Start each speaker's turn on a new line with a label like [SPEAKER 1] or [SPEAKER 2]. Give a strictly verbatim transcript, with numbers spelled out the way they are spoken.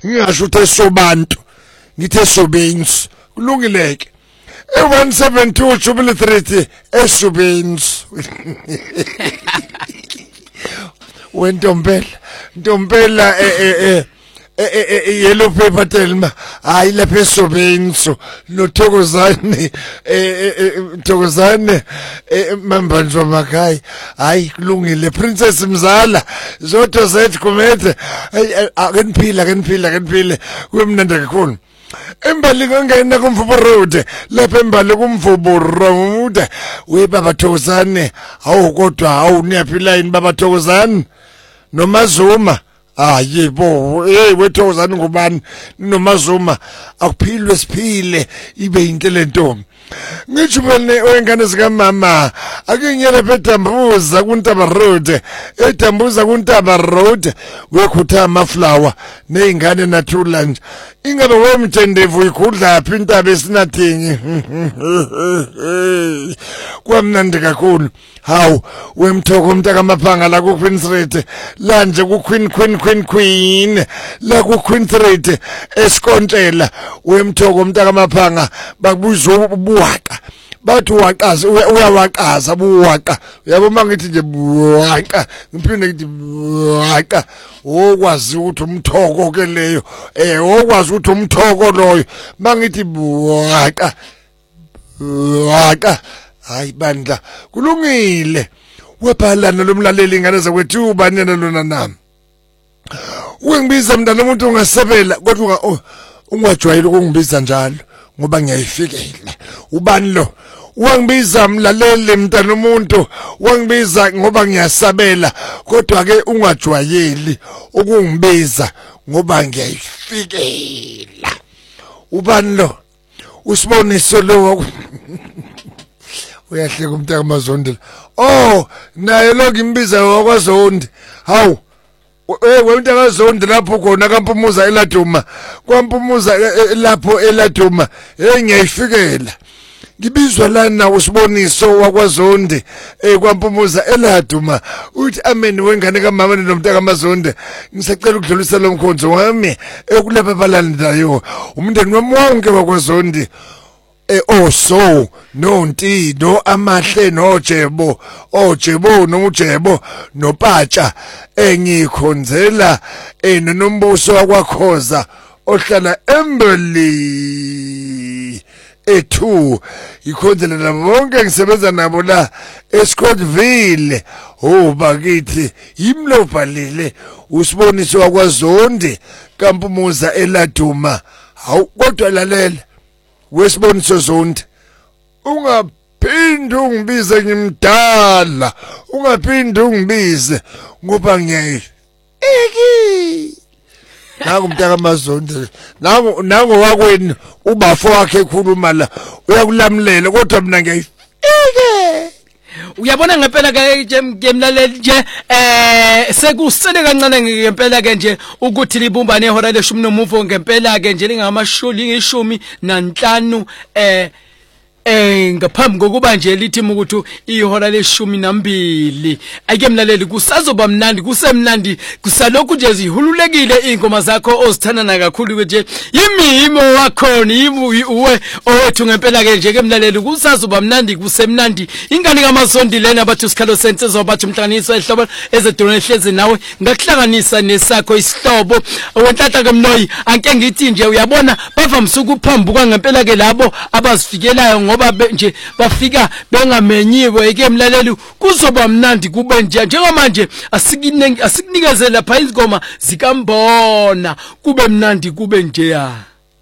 [SPEAKER 1] ngingasho ukuthi sobantu ngithi eSobensu kulungileke e one seven two Jubilee Street eSobensu wentombela ntombela eh eh yellow paper telma hayi lapha eSobensu noThokozane eh Thokozane mambanjwa makhaya hayi kulungile Princess Mzala zodwa zethu kumethe akeniphila akeniphila akeniphile kwemnanda kakhulu embali ngangena kumvubo road lapha embali kumvubo road we baba Thokozane awu kodwa awu niyaphila yini baba Thokozane noMazuma ah yebo hey wethokozana ngubani noMazuma akuphilwe siphile ibe into lentombi ngisho bene wengane zika mama akinyela phedambuza kuNtaba Road edambuza kuNtaba Road wekhutha amaflower nezingane nathula nje ingabe wemthendevu ikhudla phi intaba esinathingi kwamnandi kakhulu hawu wemthoko umntaka maphanga la ku Queen Street la nje ku Queen Queen Queen Queen la ku Queen Street esikontela wemthoko umntaka maphanga bakubuza ubuwaka bathi waqaza uyawaqaza buwaka uyabo mangithi nje buwaka ngiphinde ngithi buwaka okwazi ukuthi umthoko ke leyo eh okwazi ukuthi umthoko loyo mangithi buwaka buwaka hayi bandla kulungile webhalana lomlaleli ingane zakwethu ubanena lona nami ungibiza mntana umuntu ungasebela kodwa ungajwayeli ukungibiza njalo ngoba ngiyayifikela ubani lo wangibiza mlaleli mntana umuntu wangibiza ngoba ngiyasabela kodwa ke ungajwayeli ukungibiza ngoba ngiyayifikela ubani lo usiboniso lo uyahleka umntaka Mazondi oh naye lo ngimbiza wakwaZondi hawu eh wemntaka Zondi lapho khona kaMpumuza eLaduma kwaMpumuza lapho eLaduma hey ngiyayifikela ngibizwa lana usiboniso wakwaZondi eh kwaMpumuza eLaduma uthi amen wengane kaMama nomntaka Mazondi ngisacela ukudlulisa lo mkhonzo wami ekulapha balandayo umndeni wami wonke wakwaZondi eh oh so no nti no amahle no jebo oh jebo no jebo no patsha engikhonzela eh nonombuso wakwaKhoza ohlala Emboli ethu ikhonzela nabo bonke ngisebenza nabo la eScottville oh bakithi yimlo bhalile usiboniso wakwaZondi kaMpumuza eLaduma hawu kodwa lalela wesiboniso Zondi ungaphindi ungibize ngimdala ungaphindi ungibize ngoba ngiyayi eki naku mntaka Mazondi nangu nangu wakweni ubafo wakhe ekhuluma la uyakulamulela kodwa mina ngiyayi eki
[SPEAKER 2] uyabona ngempela ke ngemlaleli nje eh sekusele kancane ngempela ke nje ukuthi libumbane ehora leshumi nomuvo ngempela ke nje lingamashuli ngishumi nanhlanu eh eh ngaphambi kokuba nje lithi ukuthi ihora leshumi nambili ake mlaleli kusazoba mnandi kusemnandi kusalokhu nje zihululekile ingoma zakho ozithandana kakhulu nje yimimo wakho yibuyi uwe owethu ngempela ke nje ke mlaleli kusazoba mnandi kusemnandi ingane kaMazondi lena abathi usikhalo sensezo abathi umhlanganiso ehlobo ezedolwane ehlezi nawe ngakuhlanganisa nesakho isihlobo wenhlahla kaMnoyi anke ngithi nje uyabona bavamisa ukuphambuka ngempela ke labo abazifikelayo ngoba nje bafika bengamenyiwe eke mlaleli kuzoba mnandi kube nje njengamanje asikinikeze lapha izingoma zikambona kube mnandi kube nje ya